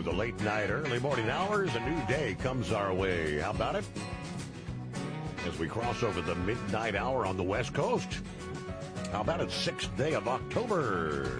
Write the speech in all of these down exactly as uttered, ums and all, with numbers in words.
the late night, early morning hours. A new day comes our way. How about it? As we cross over the midnight hour on the West Coast. How about it? Sixth day of October.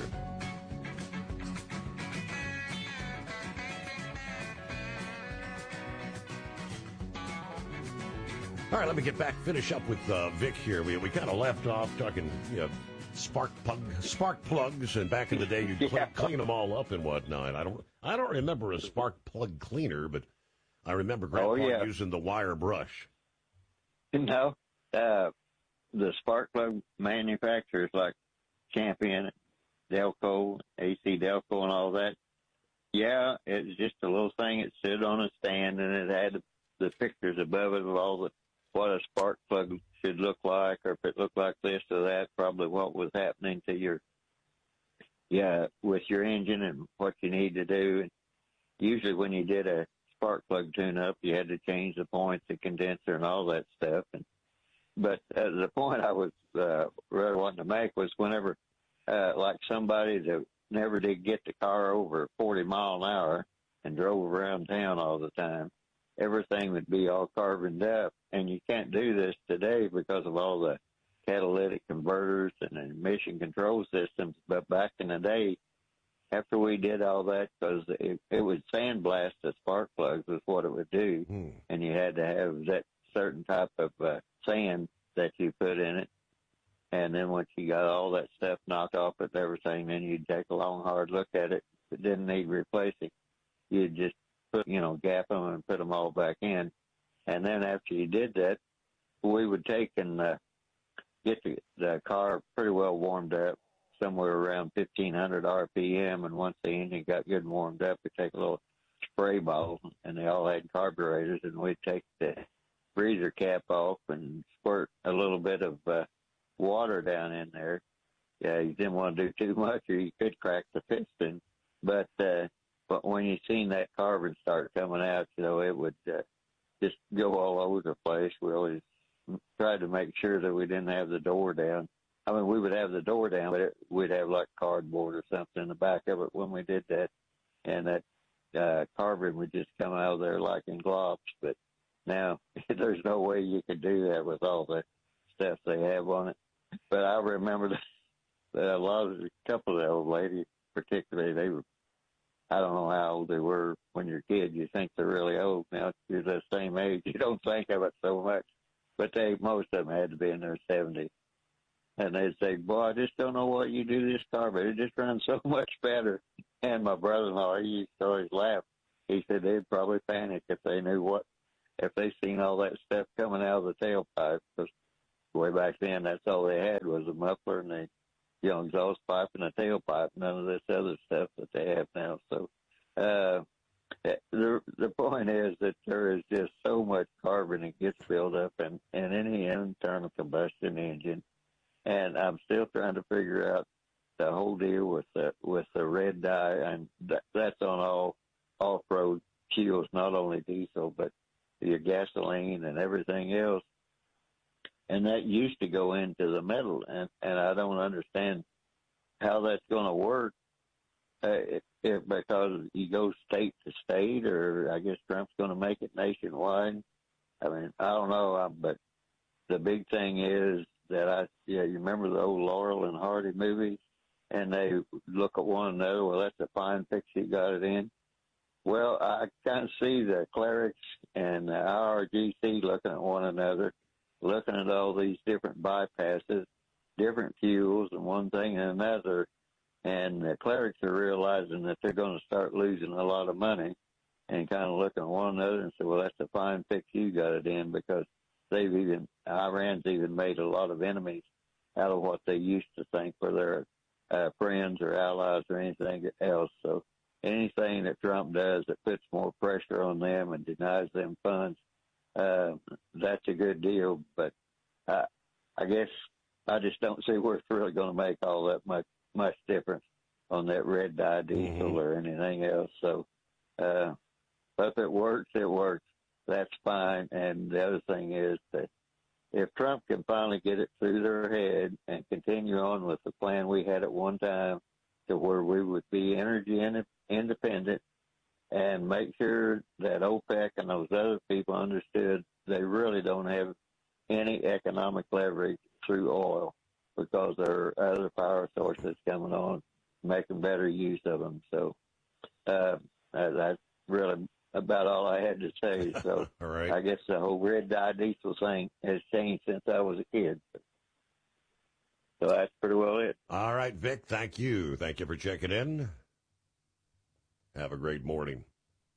All right, let me get back, finish up with uh, Vic here. We we kind of left off talking, you know, spark plug, spark plugs, and back in the day you'd clean, Yeah. clean them all up and whatnot. I don't I don't remember a spark plug cleaner, but I remember Grandpa Oh, yeah. using the wire brush. No, uh, the spark plug manufacturers like Champion, Delco, A C Delco, and all that. Yeah, it's just a little thing that stood on a stand, and it had the pictures above it of all the what a spark plug should look like, or if it looked like this or that, probably what was happening to your, yeah, with your engine and what you need to do. And usually when you did a spark plug tune-up, you had to change the points, the condenser, and all that stuff. And but uh, the point I was uh, really wanting to make was whenever, uh, like somebody that never did get the car over forty mile an hour and drove around town all the time, everything would be all carboned up. And you can't do this today because of all the catalytic converters and emission control systems. But back in the day, after we did all that, because it, it would sandblast the spark plugs is what it would do. Hmm. And you had to have that certain type of uh, sand that you put in it. And then once you got all that stuff knocked off of everything, then you'd take a long, hard look at it. If it didn't need replacing, you'd just put, you know, gap them and put them all back in. And then after you did that, we would take and uh, get the, the car pretty well warmed up, somewhere around fifteen hundred R P M. And once the engine got good and warmed up, we'd take a little spray bottle, and they all had carburetors, and we'd take the breather cap off and squirt a little bit of uh, water down in there. Yeah, you didn't want to do too much, or you could crack the piston. But uh, but when you seen that carbon start coming out, you know, it would uh, just go all over the place. We always tried to make sure that we didn't have the door down. I mean, we would have the door down, but it, we'd have like cardboard or something in the back of it when we did that. And that uh, carbon would just come out of there like in globs. But now there's no way you could do that with all the stuff they have on it. But I remember that, that a lot of, a couple of the old ladies, particularly, they were, I don't know how old they were when you're a kid. You think they're really old. Now you're the same age. You don't think of it so much. But they, most of them had to be in their seventies. And they'd say, boy, I just don't know what you do to this car, but it just runs so much better. And my brother-in-law, he used to always laugh. He said they'd probably panic if they knew what, if they seen all that stuff coming out of the tailpipe. Because way back then, that's all they had was a muffler and the, you know, exhaust pipe and a tailpipe, none of this other stuff that they have now. So, uh, the the point is that there is just so much carbon that gets built up in, in any internal combustion engine. And I'm still trying to figure out the whole deal with the with the red dye, and that, that's on all off-road fuels, not only diesel, but your gasoline and everything else. And that used to go into the metal, and, and I don't understand how that's going to work. Uh, it, it, because you go state to state, or I guess Trump's going to make it nationwide. I mean, I don't know, uh, but the big thing is that I, yeah, you remember the old Laurel and Hardy movies, and they look at one another. Well, that's a fine picture you got it in. Well, I kind of see the clerics and the I R G C looking at one another, looking at all these different bypasses, different fuels, and one thing and another. And the clerics are realizing that they're going to start losing a lot of money, and kind of looking at one another and say, well, that's a fine fix you got it in, because they've even, Iran's even made a lot of enemies out of what they used to think were their uh, friends or allies or anything else. So anything that Trump does that puts more pressure on them and denies them funds, uh, that's a good deal. But I, I guess I just don't see where it's really going to make all that much much difference on that red dye diesel Mm-hmm. or anything else. So, uh, but if it works, it works. That's fine. And the other thing is that if Trump can finally get it through their head and continue on with the plan we had at one time, to where we would be energy in- independent, and make sure that OPEC and those other people understood they really don't have any economic leverage through oil because there are other power sources coming on, making better use of them. So uh, that's really about all I had to say. So all right. I guess the whole red dye diesel thing has changed since I was a kid. So that's pretty well it. All right, Vic, thank you. Thank you for checking in. Have a great morning.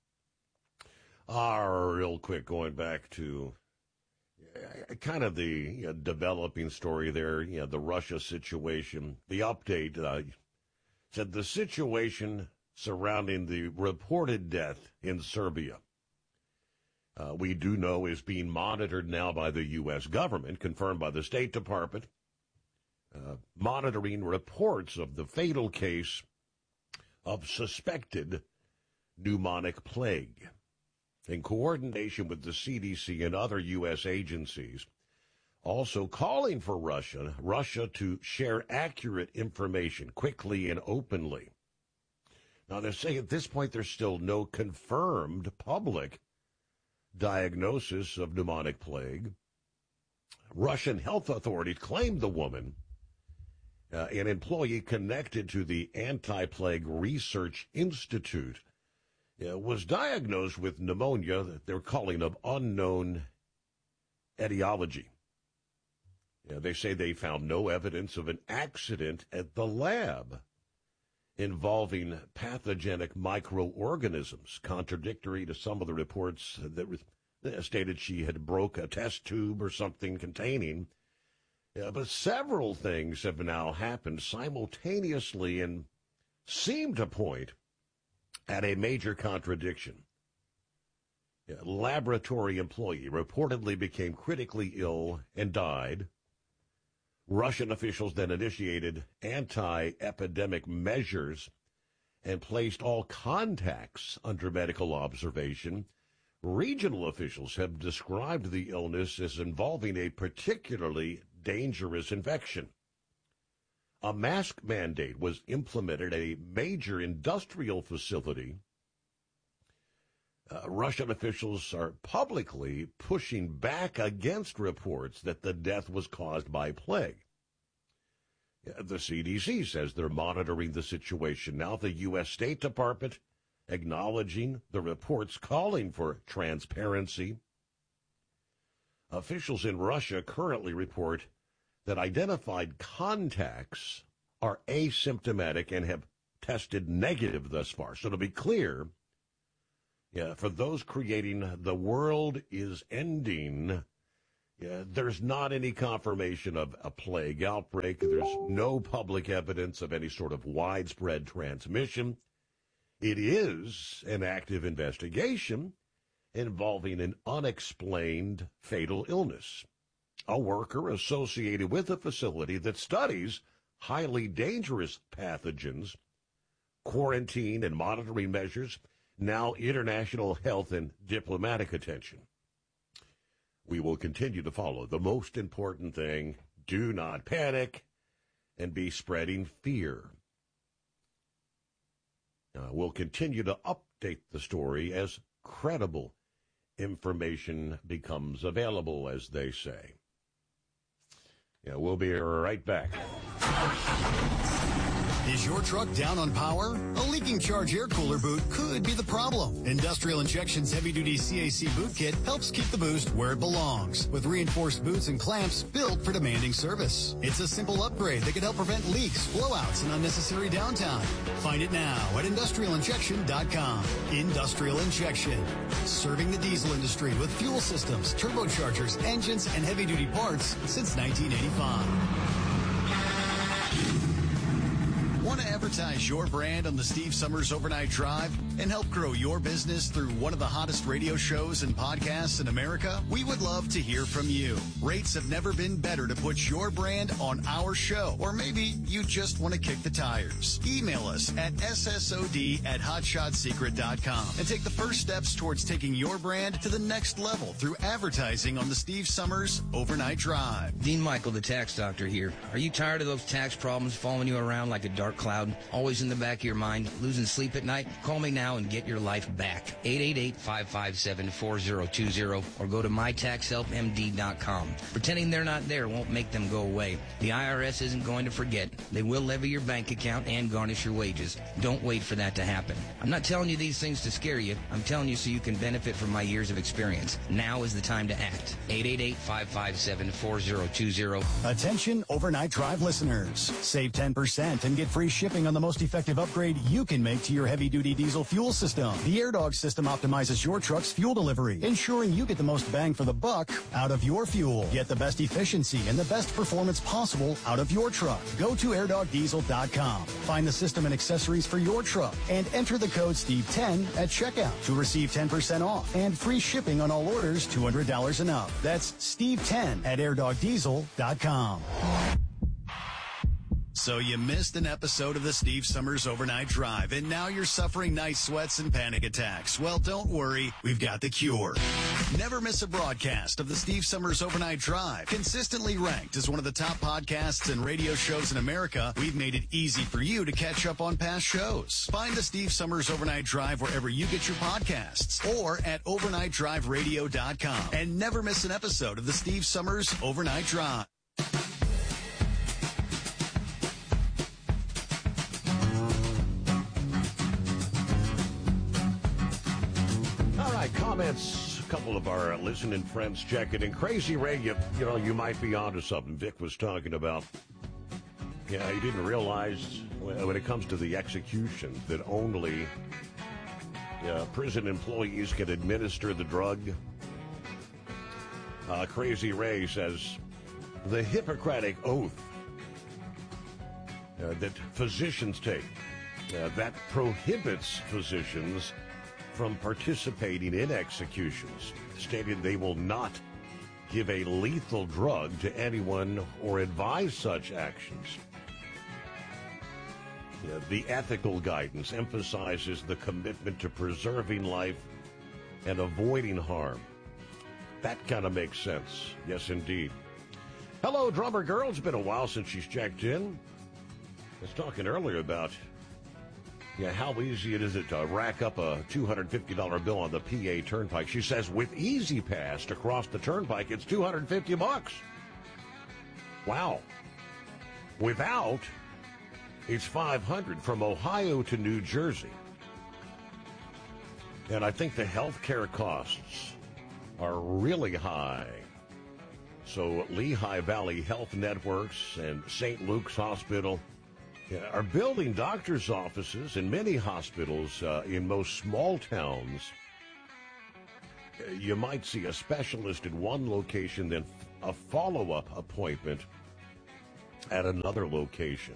Uh, real quick, going back to uh, kind of the you know, developing story there, you know, the Russia situation. The update uh, said the situation surrounding the reported death in Serbia, uh, we do know is being monitored now by the U S government, confirmed by the State Department, uh, monitoring reports of the fatal case of suspected pneumonic plague. In coordination with the C D C and other U S agencies, also calling for Russia, Russia to share accurate information quickly and openly. Now, they're saying at this point there's still no confirmed public diagnosis of pneumonic plague. Russian health authorities claimed the woman, uh, an employee connected to the Anti-Plague Research Institute, uh, was diagnosed with pneumonia that they're calling of unknown etiology. Uh, they say they found no evidence of an accident at the lab involving pathogenic microorganisms, contradictory to some of the reports that uh, stated she had broke a test tube or something containing. Uh, but several things have now happened simultaneously and seem to point at a major contradiction. A laboratory employee reportedly became critically ill and died. Russian officials then initiated anti-epidemic measures and placed all contacts under medical observation. Regional officials have described the illness as involving a particularly dangerous infection. A mask mandate was implemented at a major industrial facility. Uh, Russian officials are publicly pushing back against reports that the death was caused by plague. The C D C says they're monitoring the situation. Now the U S State Department acknowledging the reports, calling for transparency. Officials in Russia currently report that identified contacts are asymptomatic and have tested negative thus far. So to be clear, yeah, for those creating the world is ending, yeah, there's not any confirmation of a plague outbreak. There's no public evidence of any sort of widespread transmission. It is an active investigation involving an unexplained fatal illness. A worker associated with a facility that studies highly dangerous pathogens, quarantine and monitoring measures, now international health and diplomatic attention. We will continue to follow. The most important thing, do not panic and be spreading fear. Uh, we'll continue to update the story as credible information becomes available, as they say. Yeah, we'll be right back. Is your truck down on power? A leaking charge air cooler boot could be the problem. Industrial Injection's heavy-duty C A C boot kit helps keep the boost where it belongs, with reinforced boots and clamps built for demanding service. It's a simple upgrade that can help prevent leaks, blowouts, and unnecessary downtime. Find it now at industrial injection dot com. Industrial Injection, serving the diesel industry with fuel systems, turbochargers, engines, and heavy-duty parts since nineteen eighty-five. Want to advertise your brand on the Steve Summers Overnight Drive and help grow your business through one of the hottest radio shows and podcasts in America? We would love to hear from you. Rates have never been better to put your brand on our show. Or maybe you just want to kick the tires. Email us at S S O D at hotshot secret dot com and take the first steps towards taking your brand to the next level through advertising on the Steve Summers Overnight Drive. Dean Michael, the tax doctor here. Are you tired of those tax problems following you around like a dark cloud? always in the back of your mind, losing sleep at night? Call me now and get your life back. eight eight eight, five five seven, four zero two zero or go to my tax help m d dot com. Pretending they're not there won't make them go away. The I R S isn't going to forget. They will levy your bank account and garnish your wages. Don't wait for that to happen. I'm not telling you these things to scare you. I'm telling you so you can benefit from my years of experience. Now is the time to act. eight eight eight, five five seven, four zero two zero. Attention Overnight Drive listeners. Save ten percent and get free shipping on the most effective upgrade you can make to your heavy-duty diesel fuel system. The AirDog system optimizes your truck's fuel delivery, ensuring you get the most bang for the buck out of your fuel. Get the best efficiency and the best performance possible out of your truck. Go to air dog diesel dot com. Find the system and accessories for your truck and enter the code Steve ten at checkout to receive ten percent off and free shipping on all orders two hundred dollars and up. That's Steve ten at air dog diesel dot com. So you missed an episode of the Steve Summers Overnight Drive, and now you're suffering night sweats and panic attacks. Well, don't worry. We've got the cure. Never miss a broadcast of the Steve Summers Overnight Drive. Consistently ranked as one of the top podcasts and radio shows in America, we've made it easy for you to catch up on past shows. Find the Steve Summers Overnight Drive wherever you get your podcasts or at overnight drive radio dot com. And never miss an episode of the Steve Summers Overnight Drive. Comments, a couple of our listening friends checking in. Crazy Ray, you, you know, you might be onto something. Vic was talking about, yeah, he didn't realize when it comes to the executions that only uh, prison employees can administer the drug. Uh, Crazy Ray says the Hippocratic oath uh, that physicians take, uh, that prohibits physicians from participating in executions, stated they will not give a lethal drug to anyone or advise such actions. Yeah, the ethical guidance emphasizes the commitment to preserving life and avoiding harm. That kind of makes sense. Yes, indeed. Hello, Drummer Girl. It's been a while since she's checked in. I was talking earlier about Yeah, how easy it is it to rack up a two hundred fifty dollars bill on the P A Turnpike. She says with Easy Pass to cross the Turnpike, it's two hundred fifty bucks. Wow. Without, it's five hundred from Ohio to New Jersey. And I think the health care costs are really high. So Lehigh Valley Health Networks and Saint Luke's Hospital are building doctor's offices in many hospitals uh, in most small towns. You might see a specialist at one location, then a follow-up appointment at another location.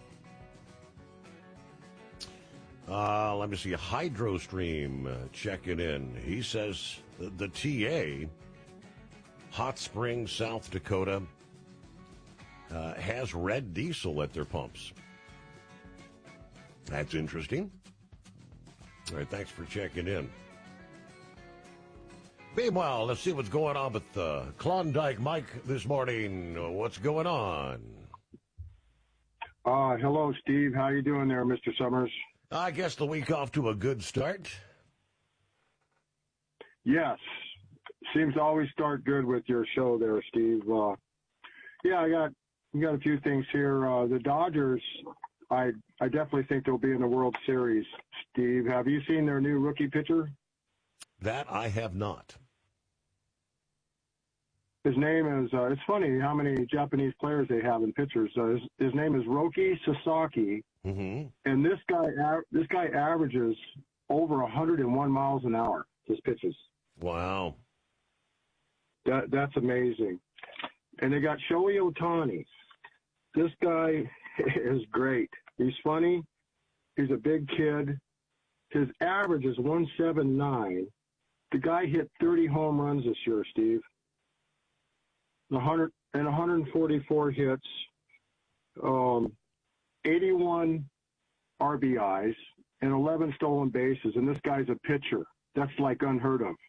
Uh, let me see. HydroStream uh, checking in. He says the, the T A, Hot Springs, South Dakota, uh, has red diesel at their pumps. That's interesting. All right, thanks for checking in. Meanwhile, let's see what's going on with uh, Klondike Mike this morning. What's going on? Uh, hello, Steve. How you doing there, Mister Summers? I guess the week off to a good start. Yes. Seems to always start good with your show there, Steve. Uh, yeah, I got we got a few things here. Uh, the Dodgers, I I definitely think they'll be in the World Series. Steve, have you seen their new rookie pitcher? That I have not. His name is, uh, it's funny how many Japanese players they have in pitchers. Uh, his, his name is Roki Sasaki. Mm-hmm. And this guy, this guy averages over one hundred one miles an hour, his pitches. Wow. That, that's amazing. And they got Shohei Ohtani. This guy is great. He's funny. He's a big kid. His average is one seventy-nine. The guy hit thirty home runs this year, Steve. one hundred and one hundred forty-four hits, um, eighty-one R B Is, and eleven stolen bases. And this guy's a pitcher. That's like unheard of.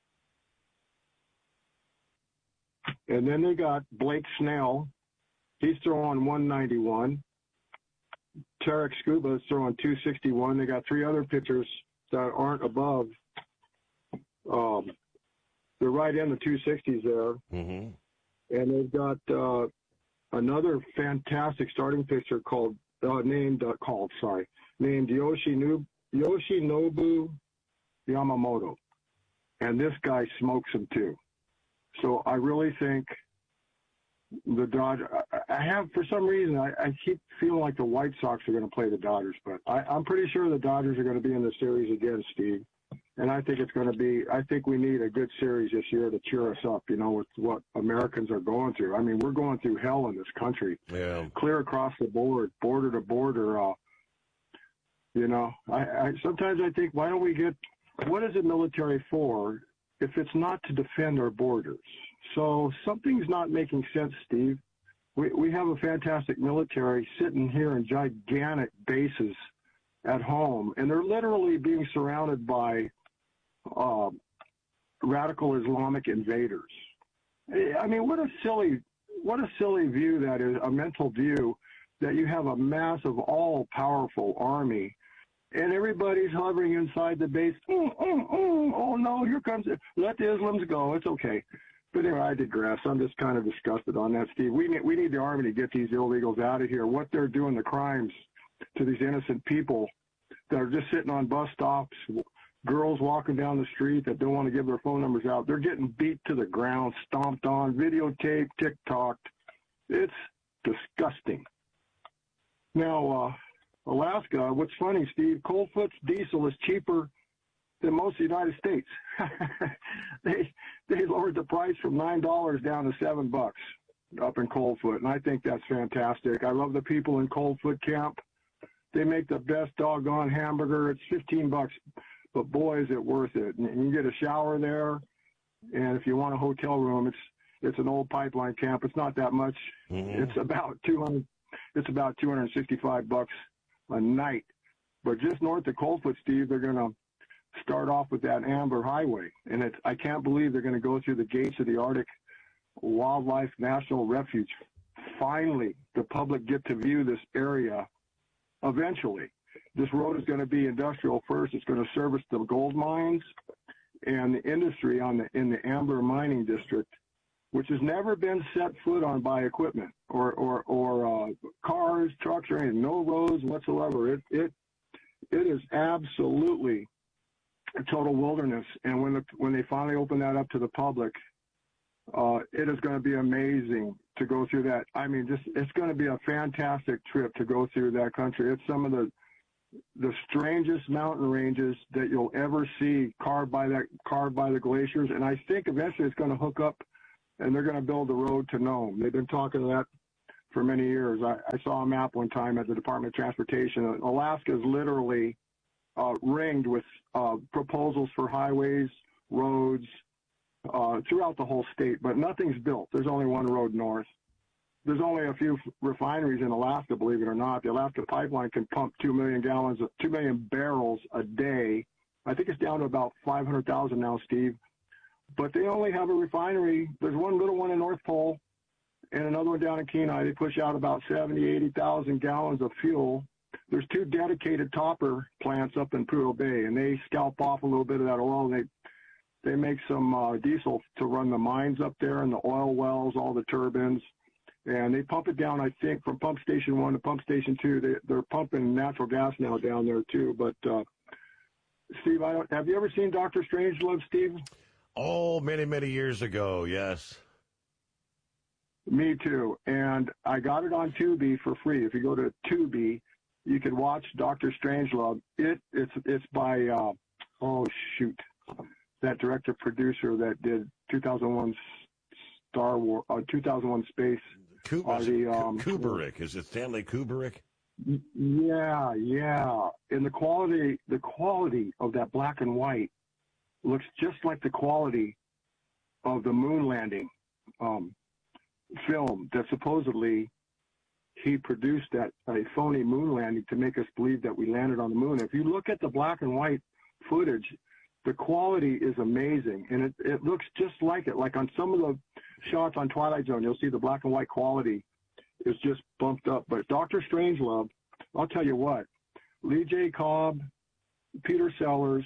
And then they got Blake Snell. He's throwing one ninety-one. Tarek Scuba is throwing two sixty-one. They got three other pitchers that aren't above. Um, they're right in the two sixties there. Mm-hmm. And they've got uh, another fantastic starting pitcher called, uh, named, uh, called, sorry, named Yoshinobu, Yoshinobu Yamamoto. And this guy smokes them too. So I really think the Dodgers, I have, for some reason, I, I keep feeling like the White Sox are going to play the Dodgers, but I, I'm pretty sure the Dodgers are going to be in the series again, Steve. And I think it's going to be, I think we need a good series this year to cheer us up, you know, with what Americans are going through. I mean, we're going through hell in this country. Yeah. Clear across the board, border to border. Uh, you know, I, I sometimes I think, why don't we get, what is the military for if it's not to defend our borders? So something's not making sense, Steve. We we have a fantastic military sitting here in gigantic bases at home, and they're literally being surrounded by uh, radical Islamic invaders. I mean, what a silly, what a silly view that is, a mental view that you have a massive, all-powerful army, and everybody's hovering inside the base. Mm, mm, mm, oh, no, here comes it. Let the Islams go. It's okay. But anyway, I digress. I'm just kind of disgusted on that, Steve. We need, we need the Army to get these illegals out of here. What they're doing, the crimes to these innocent people that are just sitting on bus stops, girls walking down the street that don't want to give their phone numbers out. They're getting beat to the ground, stomped on, videotaped, TikToked. It's disgusting. Now, uh, Alaska, what's funny, Steve, Coldfoot's diesel is cheaper than most of the United States. they they lowered the price from nine dollars down to seven bucks up in Coldfoot, and I think that's fantastic. I love the people in Coldfoot Camp. They make the best doggone hamburger. It's fifteen bucks, but boy, is it worth it. And you get a shower there, and if you want a hotel room, it's it's an old pipeline camp. It's not that much. Mm-hmm. It's about two hundred. It's about two hundred sixty-five bucks a night. But just north of Coldfoot, Steve, they're gonna start off with that Amber Highway, and it's, I can't believe they're going to go through the gates of the Arctic Wildlife National Refuge. Finally, the public get to view this area. Eventually, this road is going to be industrial first. It's going to service the gold mines and the industry on the in the Amber Mining District, which has never been set foot on by equipment or or or uh, cars, trucks, or anything. No roads whatsoever. It it it is absolutely a total wilderness, and when the, when they finally open that up to the public, uh, it is going to be amazing to go through that. I mean, just it's going to be a fantastic trip to go through that country. It's some of the the strangest mountain ranges that you'll ever see carved by that carved by the glaciers, and I think eventually it's going to hook up, and they're going to build the road to Nome. They've been talking to that for many years. I, I saw a map one time at the Department of Transportation. Alaska is literally Uh, ringed with uh, proposals for highways, roads uh, throughout the whole state, but nothing's built. There's only one road north. There's only a few refineries in Alaska, believe it or not. The Alaska Pipeline can pump two million gallons, of, two million barrels a day. I think it's down to about five hundred thousand now, Steve. But they only have a refinery. There's one little one in North Pole and another one down in Kenai. They push out about seventy, eighty thousand gallons of fuel. There's two dedicated topper plants up in Prudhoe Bay, and they scalp off a little bit of that oil. And they they make some uh, diesel to run the mines up there and the oil wells, all the turbines, and they pump it down. I think from pump station one to pump station two, they, they're pumping natural gas now down there too. But uh, Steve, I don't, have you ever seen Doctor Strangelove, Steve? Oh, many many years ago, yes. Me too, and I got it on Tubi for free. If you go to Tubi, you can watch Doctor Strangelove. It it's it's by uh, oh shoot, that director producer that did two thousand one Star Wars, uh, two thousand one Space. Kubrick. The, um, Kubrick. Is it Stanley Kubrick? Yeah, yeah. And the quality the quality of that black and white looks just like the quality of the moon landing um, film that supposedly he produced that a phony moon landing to make us believe that we landed on the moon. If you look at the black and white footage, the quality is amazing, and it, it looks just like it. Like on some of the shots on Twilight Zone, you'll see the black and white quality is just bumped up. But Doctor Strangelove, I'll tell you what, Lee J. Cobb, Peter Sellers,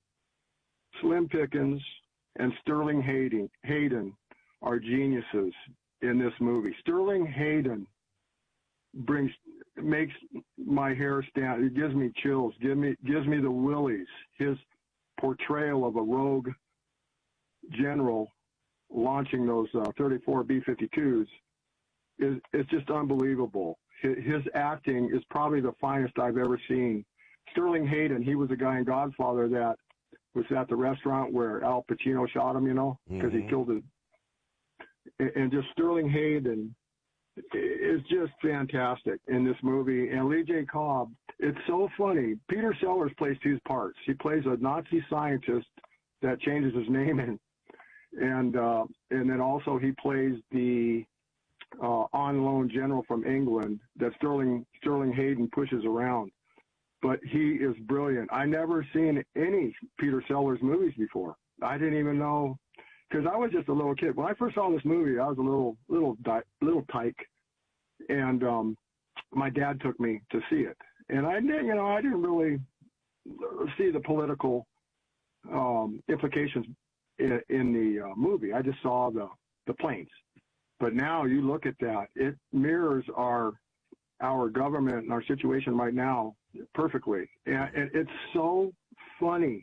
Slim Pickens, and Sterling Hayden, Hayden are geniuses in this movie. Sterling Hayden brings makes my hair stand. It gives me chills. Give me gives me the willies. His portrayal of a rogue general launching those uh, thirty-four B fifty-twos is it's just unbelievable. His, his acting is probably the finest I've ever seen. Sterling Hayden, he was a guy in Godfather that was at the restaurant where Al Pacino shot him, you know, because mm-hmm. he killed his. And just Sterling Hayden is just fantastic in this movie. And Lee J. Cobb, it's so funny. Peter Sellers plays two parts. He plays a Nazi scientist that changes his name, and and uh, and then also he plays the uh, on loan general from England that Sterling Sterling Hayden pushes around. But he is brilliant. I never seen any Peter Sellers movies before. I didn't even know, because I was just a little kid. When I first saw this movie, I was a little little little tyke, and um, my dad took me to see it. And I didn't, you know, I didn't really see the political um, implications in, in the uh, movie. I just saw the the planes. But now you look at that, it mirrors our our government and our situation right now perfectly. And, and it's so funny.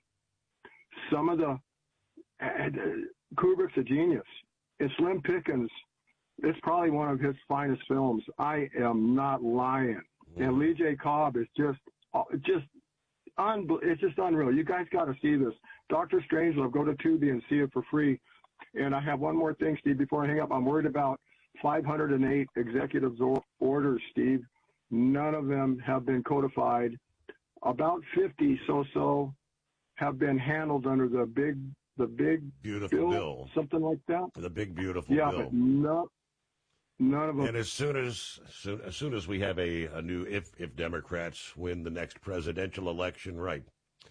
Some of the and, uh, Kubrick's a genius. And Slim Pickens, it's probably one of his finest films. I am not lying. Mm. And Lee J. Cobb is just, just, un- it's just unreal. You guys got to see this. Doctor Strangelove, go to Tubi and see it for free. And I have one more thing, Steve, before I hang up. I'm worried about five hundred eight executive orders, Steve. None of them have been codified. About fifty so-so have been handled under the big, the big beautiful bill, bill. something like that. The big beautiful yeah, bill. Yeah, but no, none of them. And as soon as, soon, as soon as we have a, a new, if if Democrats win the next presidential election, right,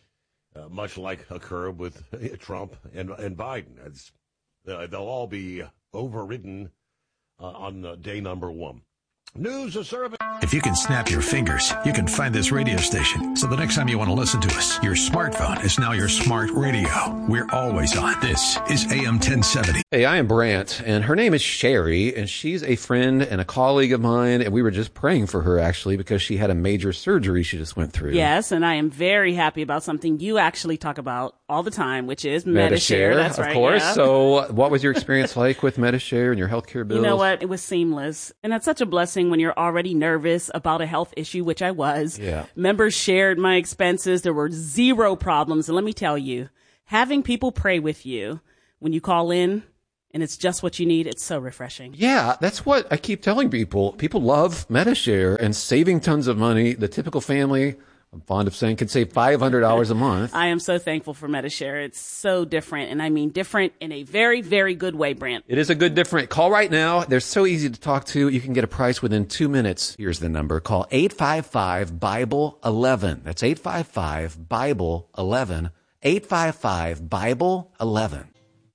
uh, much like occurred with Trump and and Biden, it's, uh, they'll all be overridden uh, on uh, day number one. News of service. If you can snap your fingers, you can find this radio station. So the next time you want to listen to us, your smartphone is now your smart radio. We're always on. This is A M ten seventy. Hey, I am Brant, and her name is Sherry, and she's a friend and a colleague of mine, and we were just praying for her, actually, because she had a major surgery she just went through. Yes, and I am very happy about something you actually talk about all the time, which is Medi-Share. That's of right, course. yeah. So what was your experience like with Medi-Share and your healthcare bills? You know what? It was seamless, and that's such a blessing when you're already nervous about a health issue, which I was. Yeah. Members shared my expenses. There were zero problems, and let me tell you, having people pray with you when you call in, and it's just what you need, it's so refreshing. Yeah, that's what I keep telling people. People love Medi-Share and saving tons of money. The typical family, I'm fond of saying, can save five hundred dollars a month. I am so thankful for Medi-Share. It's so different, and I mean different in a very, very good way, Brant. It is a good different. Call right now. They're so easy to talk to. You can get a price within two minutes. Here's the number. Call eight five five, Bible eleven. That's eight five five, Bible eleven. eight five five, Bible eleven.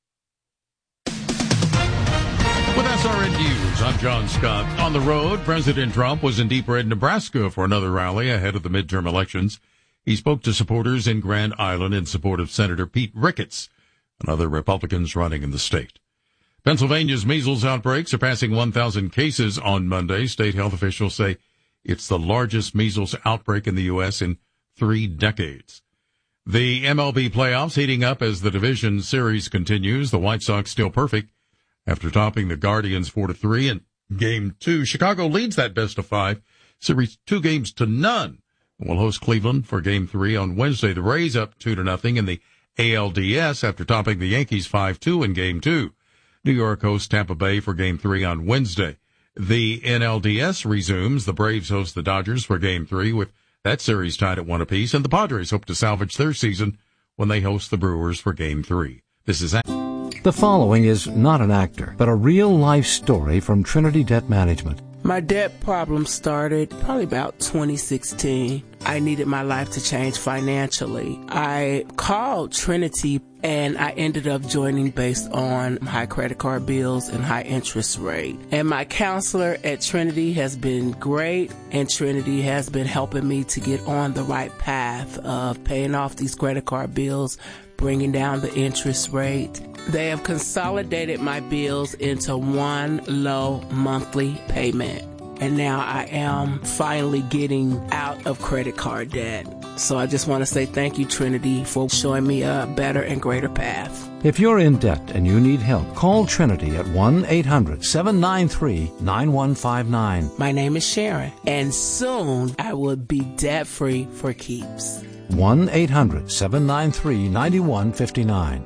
With S R N News, I'm John Scott. On the road, President Trump was in Deep Red, Nebraska for another rally ahead of the midterm elections. He spoke to supporters in Grand Island in support of Senator Pete Ricketts and other Republicans running in the state. Pennsylvania's measles outbreak surpassing one thousand cases on Monday. State health officials say it's the largest measles outbreak in the U S in three decades. The M L B playoffs heating up as the division series continues. The White Sox still perfect after topping the Guardians four to three in game two. Chicago leads that best of five series two games to none. We'll host Cleveland for game three on Wednesday. The Rays up two to nothing in the A L D S after topping the Yankees five two in game two. New York hosts Tampa Bay for game three on Wednesday. The N L D S resumes. The Braves host the Dodgers for game three with that series tied at one apiece, and the Padres hope to salvage their season when they host the Brewers for game three. This is The following is not an actor, but a real-life story from Trinity Debt Management. My debt problem started probably about twenty sixteen. I needed my life to change financially. I called Trinity and I ended up joining based on high credit card bills and high interest rate. And my counselor at Trinity has been great, and Trinity has been helping me to get on the right path of paying off these credit card bills, bringing down the interest rate. They have consolidated my bills into one low monthly payment. And now I am finally getting out of credit card debt. So I just want to say thank you, Trinity, for showing me a better and greater path. If you're in debt and you need help, call Trinity at one eight hundred seven nine three nine one five nine. My name is Sharon, and soon I will be debt-free for keeps. one eight hundred seven nine three nine one five nine.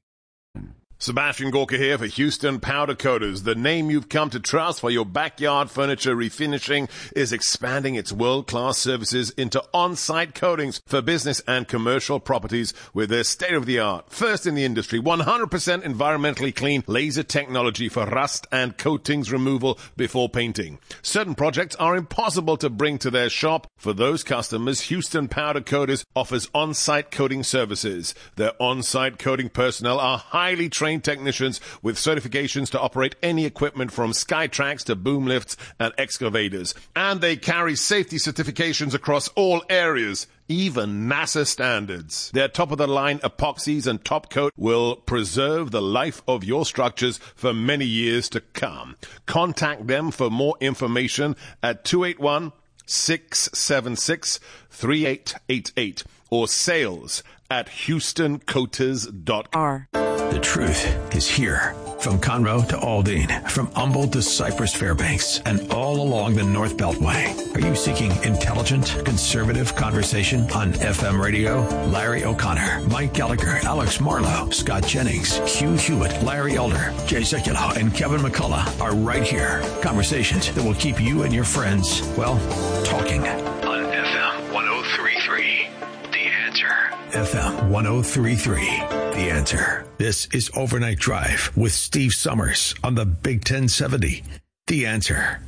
Sebastian Gorka here for Houston Powder Coaters. The name you've come to trust for your backyard furniture refinishing is expanding its world-class services into on-site coatings for business and commercial properties with their state-of-the-art, first in the industry, one hundred percent environmentally clean laser technology for rust and coatings removal before painting. Certain projects are impossible to bring to their shop. For those customers, Houston Powder Coaters offers on-site coating services. Their on-site coating personnel are highly trained technicians with certifications to operate any equipment from Skytrax to boom lifts and excavators. And they carry safety certifications across all areas, even NASA standards. Their top-of-the-line epoxies and top coat will preserve the life of your structures for many years to come. Contact them for more information at two eight one, six seven six, three eight eight eight or sales at houston coaters dot com. The truth is here. From Conroe to Aldine, from Humboldt to Cypress Fairbanks, and all along the North Beltway. Are you seeking intelligent, conservative conversation on F M radio? Larry O'Connor, Mike Gallagher, Alex Marlowe, Scott Jennings, Hugh Hewitt, Larry Elder, Jay Sekulow, and Kevin McCullough are right here. Conversations that will keep you and your friends, well, talking. On F M one oh three point three, The Answer. F M one oh three point three, The Answer. This is Overnight Drive with Steve Summers on the Big ten seventy. The Answer.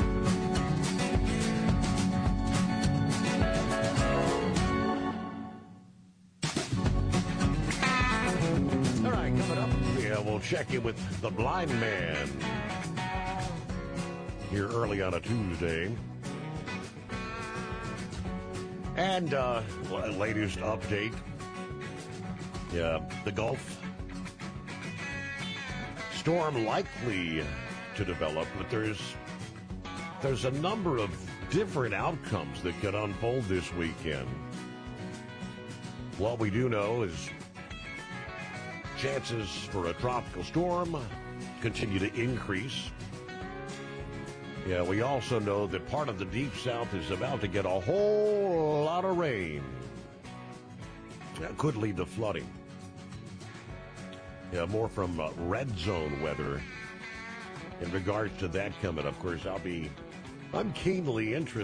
All right, coming up, yeah, we'll check in with the blind man here early on a Tuesday. And uh, latest update, yeah, the Gulf storm likely to develop, but there's there's a number of different outcomes that could unfold this weekend. What we do know is chances for a tropical storm continue to increase. Yeah, we also know that part of the Deep South is about to get a whole lot of rain. That could lead to flooding. Yeah, more from uh, red zone weather in regards to that coming up. Of course, I'll be, I'm keenly interested.